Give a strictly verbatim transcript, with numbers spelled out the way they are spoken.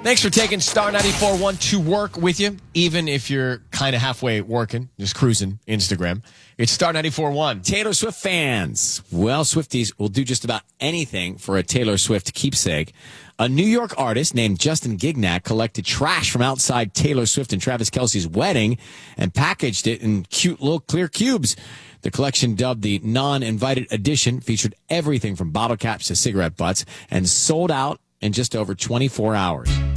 Thanks for taking Star ninety-four point one to work with you, even if you're kind of halfway working, just cruising Instagram. It's Star ninety-four point one. Taylor Swift fans. Well, Swifties will do just about anything for a Taylor Swift keepsake. A New York artist named Justin Gignac collected trash from outside Taylor Swift and Travis Kelce's wedding and packaged it in cute little clear cubes. The collection, dubbed the Non-Invited Edition, featured everything from bottle caps to cigarette butts and sold out in just over twenty-four hours.